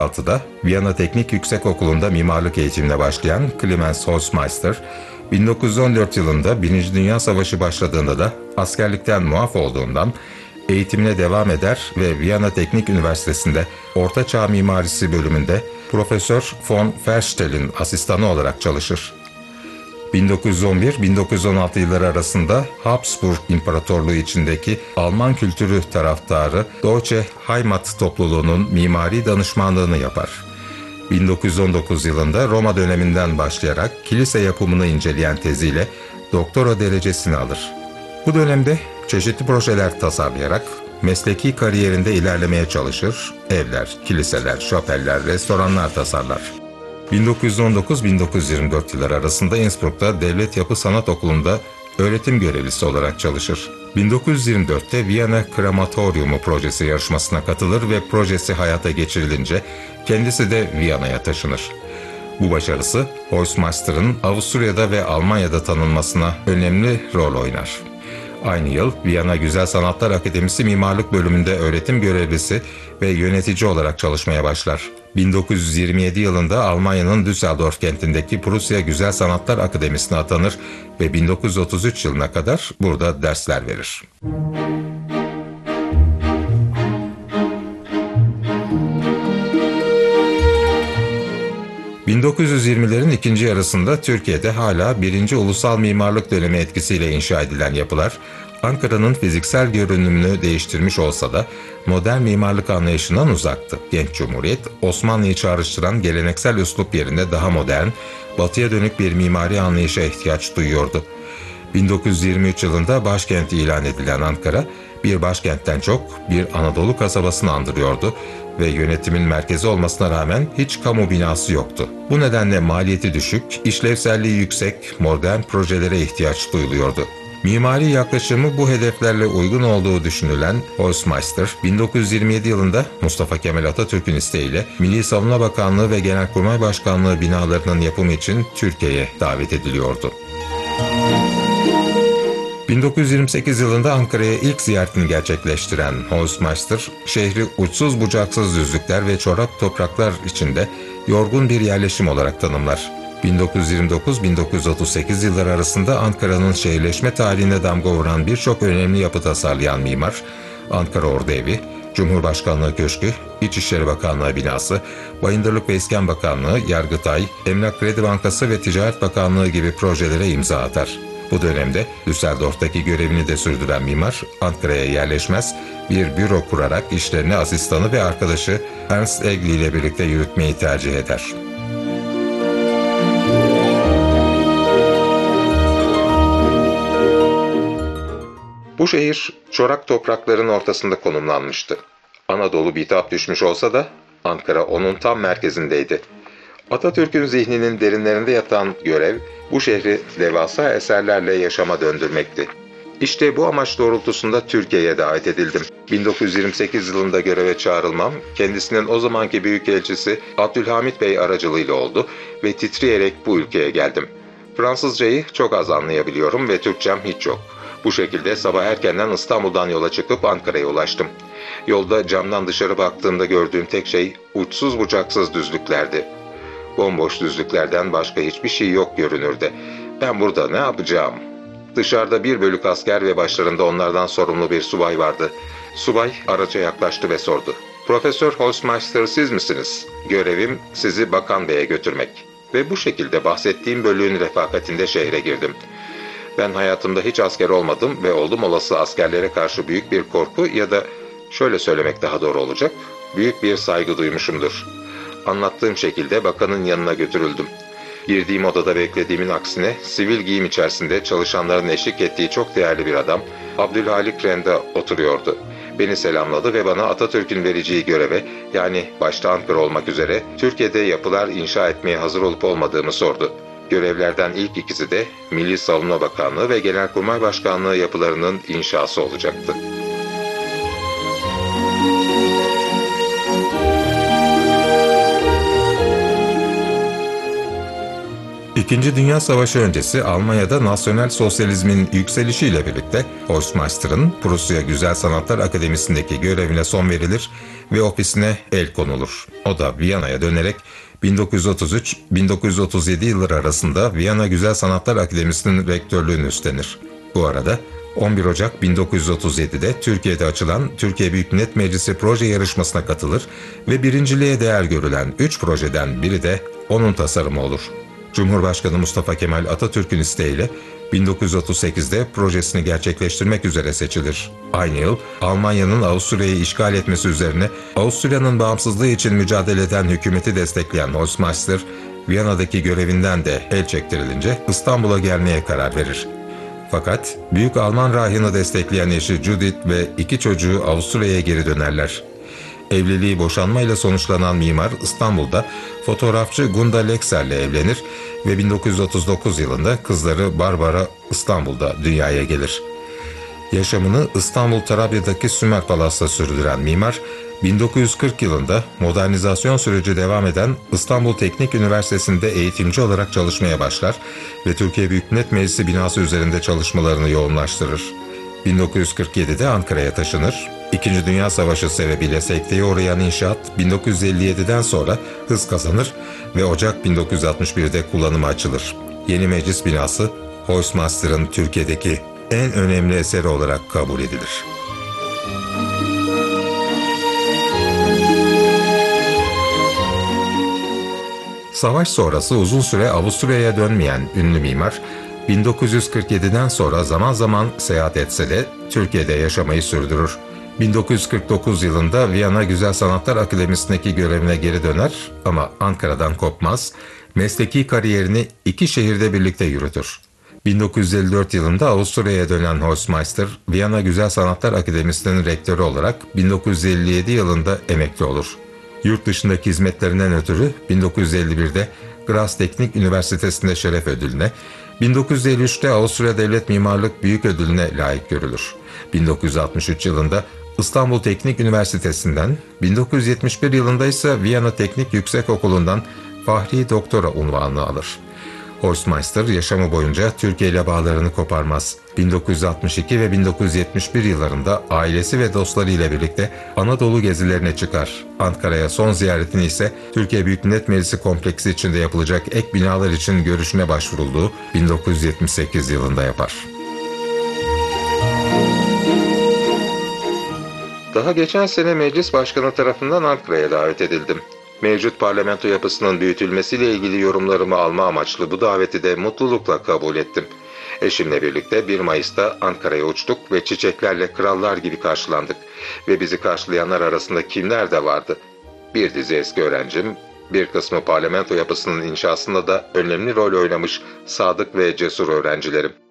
1906'da Viyana Teknik Yüksekokulu'nda mimarlık eğitimine başlayan Clemens Hausmeister, 1914 yılında Birinci Dünya Savaşı başladığında da askerlikten muaf olduğundan eğitimine devam eder ve Viyana Teknik Üniversitesi'nde Orta Çağ Mimarisi bölümünde Profesör von Verstel'in asistanı olarak çalışır. 1911-1916 yılları arasında Habsburg İmparatorluğu içindeki Alman kültürü taraftarı Deutsche Heimat topluluğunun mimari danışmanlığını yapar. 1919 yılında Roma döneminden başlayarak kilise yapımını inceleyen teziyle doktora derecesini alır. Bu dönemde çeşitli projeler tasarlayarak mesleki kariyerinde ilerlemeye çalışır, evler, kiliseler, şapeller, restoranlar tasarlar. 1919-1924 yılları arasında Innsbruck'ta Devlet Yapı Sanat Okulu'nda öğretim görevlisi olarak çalışır. 1924'te Viyana Krematoryumu projesi yarışmasına katılır ve projesi hayata geçirilince kendisi de Viyana'ya taşınır. Bu başarısı Hausmeister'ın Avusturya'da ve Almanya'da tanınmasına önemli rol oynar. Aynı yıl Viyana Güzel Sanatlar Akademisi Mimarlık Bölümünde öğretim görevlisi ve yönetici olarak çalışmaya başlar. 1927 yılında Almanya'nın Düsseldorf kentindeki Prusya Güzel Sanatlar Akademisi'ne atanır ve 1933 yılına kadar burada dersler verir. ...1920'lerin ikinci yarısında Türkiye'de hala 1. Ulusal Mimarlık Dönemi etkisiyle inşa edilen yapılar, Ankara'nın fiziksel görünümünü değiştirmiş olsa da modern mimarlık anlayışından uzaktı. Genç Cumhuriyet, Osmanlı'yı çağrıştıran geleneksel üslup yerine daha modern, batıya dönük bir mimari anlayışa ihtiyaç duyuyordu. 1923 yılında başkent ilan edilen Ankara, bir başkentten çok bir Anadolu kasabasını andırıyordu ve yönetimin merkezi olmasına rağmen hiç kamu binası yoktu. Bu nedenle maliyeti düşük, işlevselliği yüksek, modern projelere ihtiyaç duyuluyordu. Mimari yaklaşımı bu hedeflerle uygun olduğu düşünülen Hausmeister, 1927 yılında Mustafa Kemal Atatürk'ün isteğiyle Milli Savunma Bakanlığı ve Genelkurmay Başkanlığı binalarının yapımı için Türkiye'ye davet ediliyordu. 1928 yılında Ankara'ya ilk ziyaretini gerçekleştiren Hausmeister, şehri uçsuz bucaksız düzlükler ve çorak topraklar içinde yorgun bir yerleşim olarak tanımlar. 1929-1938 yılları arasında Ankara'nın şehirleşme tarihine damga vuran birçok önemli yapı tasarlayan mimar, Ankara Ordu Evi, Cumhurbaşkanlığı Köşkü, İçişleri Bakanlığı binası, Bayındırlık ve İskan Bakanlığı, Yargıtay, Emlak Kredi Bankası ve Ticaret Bakanlığı gibi projelere imza atar. Bu dönemde Düsseldorf'taki görevini de sürdüren mimar, Ankara'ya yerleşmez, bir büro kurarak işlerini asistanı ve arkadaşı Ernst Egli ile birlikte yürütmeyi tercih eder. Bu şehir çorak toprakların ortasında konumlanmıştı. Anadolu bitap düşmüş olsa da Ankara onun tam merkezindeydi. Atatürk'ün zihninin derinlerinde yatan görev bu şehri devasa eserlerle yaşama döndürmekti. İşte bu amaç doğrultusunda Türkiye'ye davet edildim. 1928 yılında göreve çağrılmam, kendisinin o zamanki büyükelçisi Abdülhamit Bey aracılığıyla oldu ve titreyerek bu ülkeye geldim. Fransızcayı çok az anlayabiliyorum ve Türkçem hiç yok. Bu şekilde sabah erkenden İstanbul'dan yola çıkıp Ankara'ya ulaştım. Yolda camdan dışarı baktığımda gördüğüm tek şey uçsuz bucaksız düzlüklerdi. Bomboş düzlüklerden başka hiçbir şey yok görünürde. Ben burada ne yapacağım? Dışarıda bir bölük asker ve başlarında onlardan sorumlu bir subay vardı. Subay araca yaklaştı ve sordu. "Profesör Hausmeister siz misiniz? Görevim sizi Bakan Bey'e götürmek." Ve bu şekilde bahsettiğim bölüğün refakatinde şehre girdim. Ben hayatımda hiç asker olmadım ve oldum olası askerlere karşı büyük bir korku ya da şöyle söylemek daha doğru olacak, büyük bir saygı duymuşumdur. Anlattığım şekilde bakanın yanına götürüldüm. Girdiğim odada beklediğimin aksine sivil giyim içerisinde çalışanların eşlik ettiği çok değerli bir adam Abdülhalik Renda oturuyordu. Beni selamladı ve bana Atatürk'ün vereceği göreve, yani başta Ankara olmak üzere Türkiye'de yapılar inşa etmeye hazır olup olmadığımı sordu. Görevlerden ilk ikisi de Milli Savunma Bakanlığı ve Genelkurmay Başkanlığı yapılarının inşası olacaktı. İkinci Dünya Savaşı öncesi Almanya'da nasyonel sosyalizmin yükselişiyle birlikte Hausmeister'ın Prusya Güzel Sanatlar Akademisi'ndeki görevine son verilir ve ofisine el konulur. O da Viyana'ya dönerek 1933-1937 yılları arasında Viyana Güzel Sanatlar Akademisi'nin rektörlüğünü üstlenir. Bu arada 11 Ocak 1937'de Türkiye'de açılan Türkiye Büyük Millet Meclisi proje yarışmasına katılır ve birinciliğe değer görülen 3 projeden biri de onun tasarımı olur. Cumhurbaşkanı Mustafa Kemal Atatürk'ün isteğiyle 1938'de projesini gerçekleştirmek üzere seçilir. Aynı yıl Almanya'nın Avusturya'yı işgal etmesi üzerine Avusturya'nın bağımsızlığı için mücadele eden hükümeti destekleyen Holzmeister, Viyana'daki görevinden de el çektirilince İstanbul'a gelmeye karar verir. Fakat Büyük Alman Rahı'nı destekleyen eşi Judith ve 2 çocuğu Avusturya'ya geri dönerler. Evliliği boşanmayla sonuçlanan mimar İstanbul'da fotoğrafçı Gunda Lexer'le evlenir ve 1939 yılında kızları Barbara İstanbul'da dünyaya gelir. Yaşamını İstanbul Tarabya'daki Sümer Palas'ta sürdüren mimar, 1940 yılında modernizasyon süreci devam eden İstanbul Teknik Üniversitesi'nde eğitimci olarak çalışmaya başlar ve Türkiye Büyük Millet Meclisi binası üzerinde çalışmalarını yoğunlaştırır. 1947'de Ankara'ya taşınır. İkinci Dünya Savaşı sebebiyle sekteye uğrayan inşaat 1957'den sonra hız kazanır ve Ocak 1961'de kullanıma açılır. Yeni meclis binası Holzmeister'ın Türkiye'deki en önemli eseri olarak kabul edilir. Savaş sonrası uzun süre Avusturya'ya dönmeyen ünlü mimar, 1947'den sonra zaman zaman seyahat etse de Türkiye'de yaşamayı sürdürür. 1949 yılında Viyana Güzel Sanatlar Akademisi'ndeki görevine geri döner ama Ankara'dan kopmaz, mesleki kariyerini 2 şehirde birlikte yürütür. 1954 yılında Avusturya'ya dönen Holzmeister, Viyana Güzel Sanatlar Akademisi'nin rektörü olarak 1957 yılında emekli olur. Yurt dışındaki hizmetlerinden ötürü 1951'de Graz Teknik Üniversitesi'nde şeref ödülüne, 1953'te Avusturya Devlet Mimarlık Büyük Ödülüne layık görülür. 1963 yılında İstanbul Teknik Üniversitesi'nden, 1971 yılında ise Viyana Teknik Yüksekokulu'ndan Fahri Doktora unvanını alır. Holzmeister yaşamı boyunca Türkiye ile bağlarını koparmaz. 1962 ve 1971 yıllarında ailesi ve dostları ile birlikte Anadolu gezilerine çıkar. Ankara'ya son ziyaretini ise Türkiye Büyük Millet Meclisi kompleksi içinde yapılacak ek binalar için görüşüne başvurulduğu 1978 yılında yapar. Daha geçen sene meclis başkanı tarafından Ankara'ya davet edildim. Mevcut parlamento yapısının büyütülmesiyle ilgili yorumlarımı alma amaçlı bu daveti de mutlulukla kabul ettim. Eşimle birlikte 1 Mayıs'ta Ankara'ya uçtuk ve çiçeklerle krallar gibi karşılandık. Ve bizi karşılayanlar arasında kimler de vardı? Bir dizi eski öğrencim, bir kısmı parlamento yapısının inşasında da önemli rol oynamış sadık ve cesur öğrencilerim.